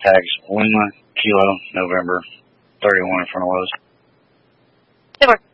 tags Lima, Kilo, November 31 in front of Lowe's. Good work.